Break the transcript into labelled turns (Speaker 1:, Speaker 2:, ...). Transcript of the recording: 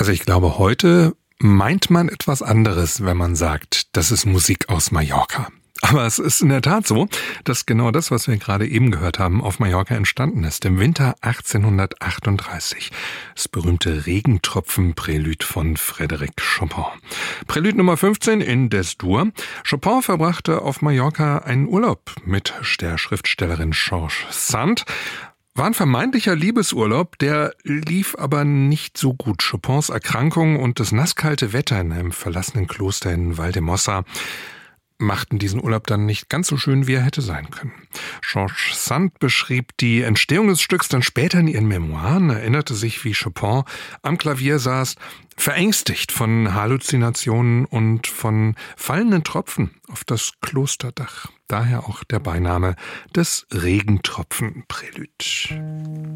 Speaker 1: Also ich glaube, heute meint man etwas anderes, wenn man sagt, das ist Musik aus Mallorca. Aber es ist in der Tat so, dass genau das, was wir gerade eben gehört haben, auf Mallorca entstanden ist. Im Winter 1838. Das berühmte Regentropfen-Prälude von Frédéric Chopin. Prälude Nummer 15 in Des-Dur. Chopin verbrachte auf Mallorca einen Urlaub mit der Schriftstellerin George Sand. War ein vermeintlicher Liebesurlaub, der lief aber nicht so gut. Chopins Erkrankung und das nasskalte Wetter in einem verlassenen Kloster in Valdemossa machten diesen Urlaub dann nicht ganz so schön, wie er hätte sein können. George Sand beschrieb die Entstehung des Stücks dann später in ihren Memoiren, erinnerte sich, wie Chopin am Klavier saß, verängstigt von Halluzinationen und von fallenden Tropfen auf das Klosterdach. Daher auch der Beiname des Regentropfen-Prälude.